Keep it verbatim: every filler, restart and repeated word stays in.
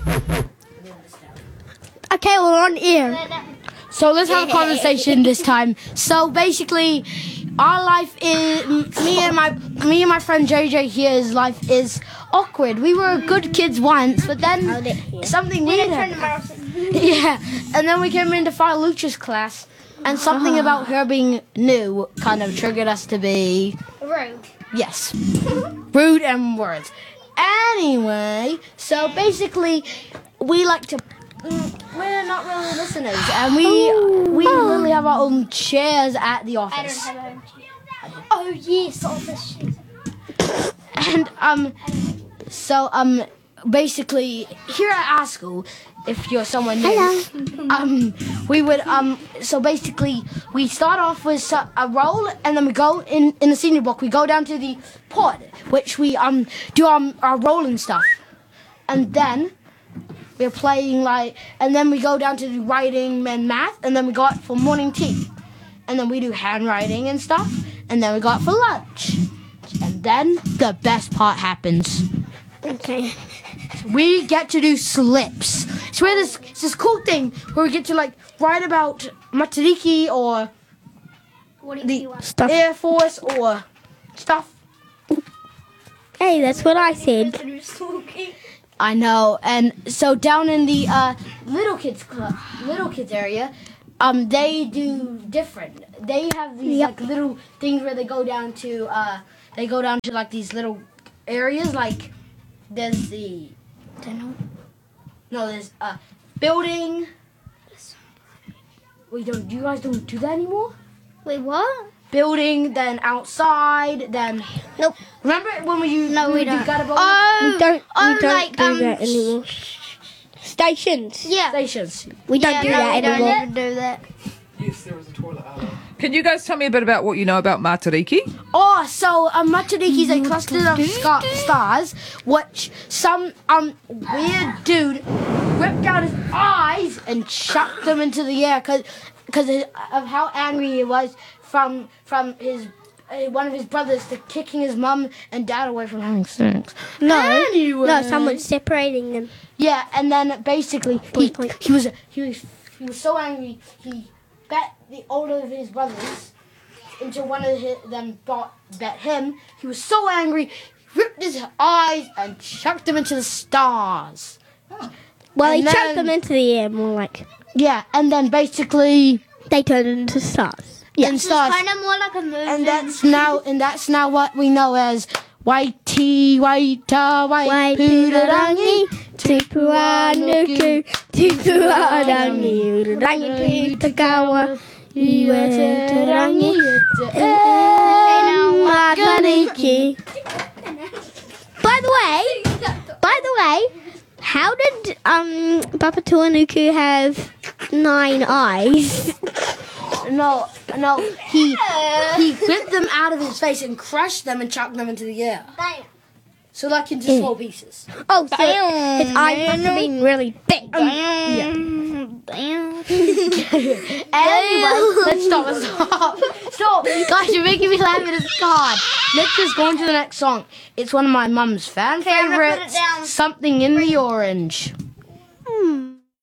Okay, we're on air. So let's have a conversation this time. So basically, our life is me and my me and my friend J J here's life is awkward. We were good kids once, but then something weird happened. Yeah, and then we came into Father Lucia's class, and something about her being new kind of triggered us to be rude. Yes, rude and words. Anyway, so basically, we like to. We're not really listeners, and we we literally have our own chairs at the office. I don't have a home chair. Oh yes, office chairs. And um, so um, basically here at our school, if you're someone new, um, we would um, so basically we start off with a roll, and then we go in in the senior book. We go down to the pod, which we um do our our rolling stuff, and then. We're playing like, and then we go down to do writing and math, and then we go out for morning tea, and then we do handwriting and stuff, and then we go out for lunch, and then the best part happens. Okay. We get to do slips. It's where this it's this cool thing where we get to like write about Matariki or What do the you want? Stuff. Air Force or stuff. Hey, that's what I said. I know, and so down in the uh, little kids club, little kids area, um, they do different. They have these Yep. like little things where they go down to, uh, they go down to like these little areas. Like there's the, no, there's a building. We don't. You guys don't do that anymore. Wait, what? Building, then outside, then. Nope. Remember when we No, we we do don't. gutter bowl? Oh, We don't. oh, we don't like, do um, that anymore. Stations. yeah. Stations. We don't yeah, do no, that we don't anymore. ever do that. Yes, there was a toilet out there. Can you guys tell me a bit about what you know about Matariki? Oh, so um, Matariki is a cluster of scar- stars, which some um weird dude ripped out his eyes and chucked them into the air because because of how angry he was from from his uh, one of his brothers to kicking his mum and dad away from having sex. No. Anyway. No, someone's separating them. Yeah, and then basically he, Point, point. he was he was he was so angry he bet the older of his brothers until one of his, them bought, bet him. He was so angry, ripped his eyes and chucked them into the stars. Well, And he chucked then- them into the air, more like. Yeah, and then basically They turned into stars. and It's stars, kind of more like a movie. and that's now and that's now what we know as Whitey Whita White Wai Poodarangi. Pudarangi, Tupuanuku, Tupuarangi, Urangi Pitagawa, Ueterangi, Matariki. By the way, by the way, how did um Papa Tuanuku have nine eyes? No, no, he he ripped them out of his face and crushed them and chucked them into the air. Damn. So like into small pieces. Oh, so his eyes must have been really big. Damn. Anyway, let's stop, let's stop. Stop. Guys, you're making me laugh at this card. Let's just go on to the next song. It's one of my mum's fan Okay, I'm gonna put it favorites. down. Something in the Orange. Hmm.